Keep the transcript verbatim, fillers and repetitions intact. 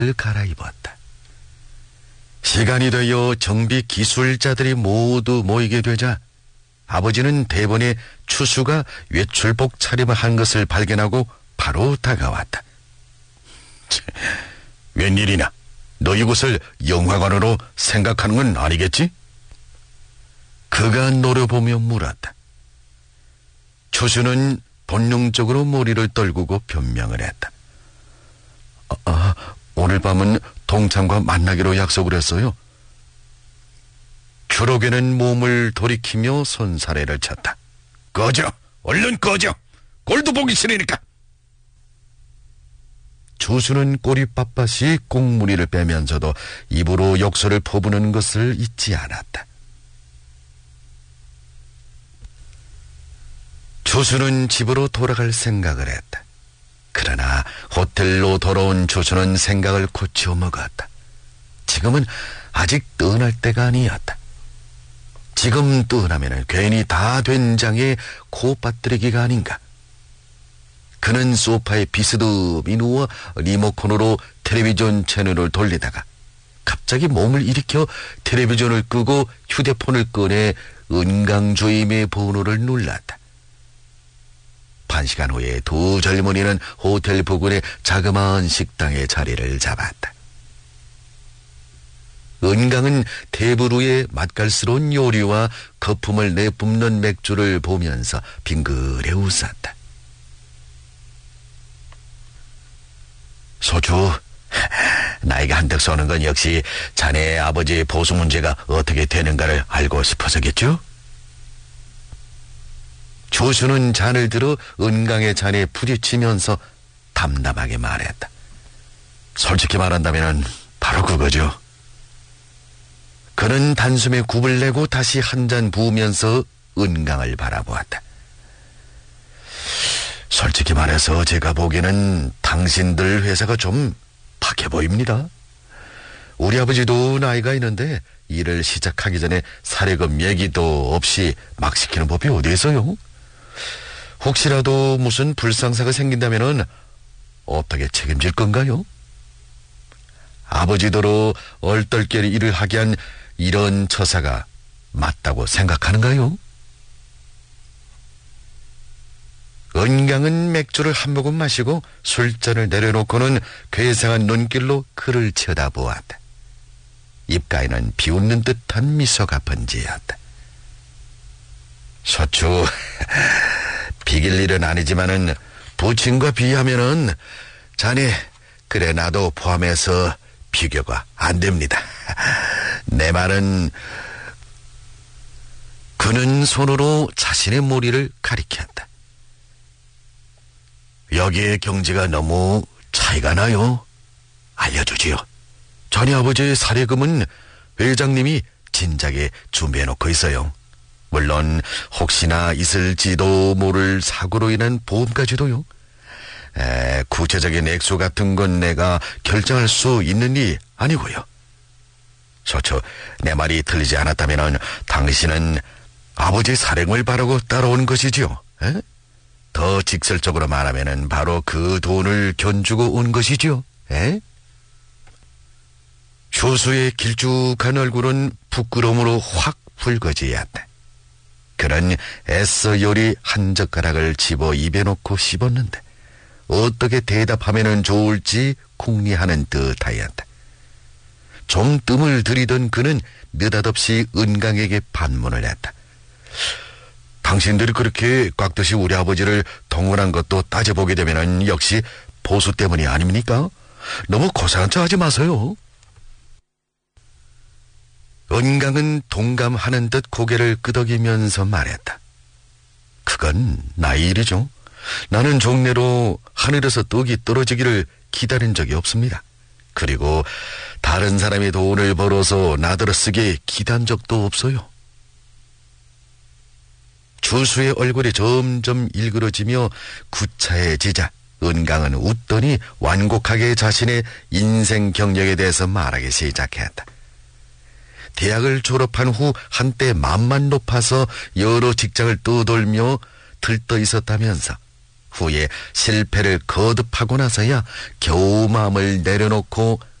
갈아입었다. 시간이 되어 정비 기술자들이 모두 모이게 되자 아버지는 대번에 추수가 외출복 차림을 한 것을 발견하고 바로 다가왔다. 웬일이냐? 너 이곳을 영화관으로 생각하는 건 아니겠지? 그가 노려보며 물었다. 추수는 본능적으로 머리를 떨구고 변명을 했다. 아, 아, 오늘 밤은 동창과 만나기로 약속을 했어요. 초록에는 몸을 돌이키며 손사래를 쳤다. 꺼져! 얼른 꺼져! 꼴도 보기 싫으니까! 조수는 꼬리 빳빳이 꽁무니를 빼면서도 입으로 욕설을 퍼부는 것을 잊지 않았다. 조수는 집으로 돌아갈 생각을 했다. 그러나 호텔로 돌아온 조수는 생각을 고쳐 먹었다. 지금은 아직 떠날 때가 아니었다. 지금 떠나면 괜히 다 된 장에 코 빠뜨리기가 아닌가. 그는 소파에 비스듬히 누워 리모컨으로 텔레비전 채널을 돌리다가 갑자기 몸을 일으켜 텔레비전을 끄고 휴대폰을 꺼내 은강주임의 번호를 눌렀다. 반 시간 후에 두 젊은이는 호텔 부근의 자그마한 식당에 자리를 잡았다. 은강은 테이블 위에 맛깔스러운 요리와 거품을 내뿜는 맥주를 보면서 빙그레 웃었다. 소주, 나이가 한턱 쏘는 건 역시 자네 아버지의 보수 문제가 어떻게 되는가를 알고 싶어서겠죠? 조수는 잔을 들어 은강의 잔에 부딪히면서 담담하게 말했다. 솔직히 말한다면 바로 그거죠. 그는 단숨에 굽을 내고 다시 한 잔 부으면서 은강을 바라보았다. 솔직히 말해서 제가 보기에는 당신들 회사가 좀 박해 보입니다. 우리 아버지도 나이가 있는데 일을 시작하기 전에 사례금 얘기도 없이 막 시키는 법이 어디 있어요? 혹시라도 무슨 불상사가 생긴다면은 어떻게 책임질 건가요? 아버지도로 얼떨결에 일을 하게 한 이런 처사가 맞다고 생각하는가요? 은강은 맥주를 한 모금 마시고 술잔을 내려놓고는 괴상한 눈길로 그를 쳐다보았다. 입가에는 비웃는 듯한 미소가 번지었다. 소추, 비길 일은 아니지만은 부친과 비하면은 자네, 그래 나도 포함해서 비교가 안 됩니다. 내 말은... 그는 손으로 자신의 머리를 가리켰다. 여기에 경지가 너무 차이가 나요. 알려주지요. 자네 아버지의 사례금은 회장님이 진작에 준비해놓고 있어요. 물론 혹시나 있을지도 모를 사고로 인한 보험까지도요. 에, 구체적인 액수 같은 건 내가 결정할 수 있는 일 아니고요. 소초, 내 말이 틀리지 않았다면 당신은 아버지 사령을 바라고 따라온 것이지요. 에? 더 직설적으로 말하면 바로 그 돈을 견주고 온 것이지요. 에? 조수의 길쭉한 얼굴은 부끄러움으로 확 붉어지었다. 그는 애써 요리 한 젓가락을 집어 입에 넣고 씹었는데 어떻게 대답하면 좋을지 궁리하는 듯하였다. 좀 뜸을 들이던 그는 느닷없이 은강에게 반문을 했다. 당신들이 그렇게 꽉듯이 우리 아버지를 동원한 것도 따져보게 되면 역시 보수 때문이 아닙니까? 너무 고상한 척 하지 마세요. 은강은 동감하는 듯 고개를 끄덕이면서 말했다. 그건 나의 일이죠. 나는 종래로 하늘에서 떡이 떨어지기를 기다린 적이 없습니다. 그리고 다른 사람이 돈을 벌어서 나더러 쓰게 기단 적도 없어요. 주수의 얼굴이 점점 일그러지며 구차해지자 은강은 웃더니 완곡하게 자신의 인생 경력에 대해서 말하기 시작했다. 대학을 졸업한 후 한때 맘만 높아서 여러 직장을 떠돌며 들떠 있었다면서 후에 실패를 거듭하고 나서야 겨우 마음을 내려놓고